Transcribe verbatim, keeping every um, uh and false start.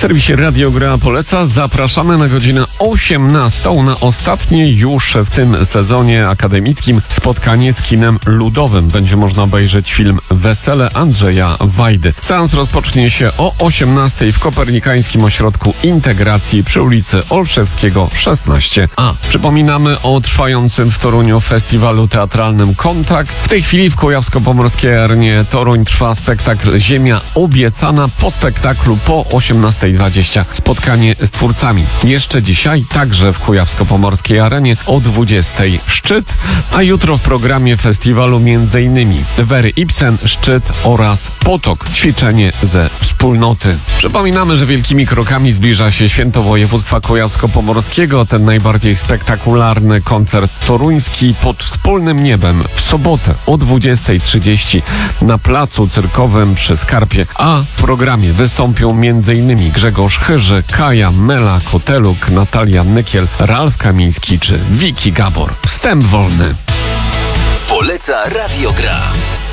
serwisie Radio Gra Poleca zapraszamy na godzinę osiemnastą na ostatnie już w tym sezonie akademickim spotkanie z kinem ludowym. Będzie można obejrzeć film Wesele Andrzeja Wajdy. Seans rozpocznie się o osiemnastej w Kopernikańskim Ośrodku Integracji przy ulicy Olszewskiego szesnaście A. Przypominamy o trwającym w Toruniu festiwalu teatralnym Kontakt. W tej chwili w Kujawsko-Pomorskiej Arenie Toruń trwa spektakl Ziemia Obiecana. Po spektaklu po osiemnastej dwadzieścia spotkanie z twórcami. Jeszcze dzisiaj także w Kujawsko-Pomorskiej Arenie o dwudziestej szczyt, a jutro w programie festiwalu między innymi Wery Ibsen, szczyt oraz Potok, ćwiczenie ze wspólnoty. Przypominamy, że wielkimi krokami zbliża się święto województwa kujawsko-pomorskiego, ten najbardziej spektakularny koncert toruński pod wspólnym niebem w sobotę o dwudziestej trzydzieści na placu cyrkowym przy Skarpie, a w programie wystąpią między innymi Grzegorz Chyży, Kaja Mela, Koteluk, Natalia Nykiel, Ralf Kamiński czy Wiki Gabor. Wstęp wolny. Poleca Radio Gra.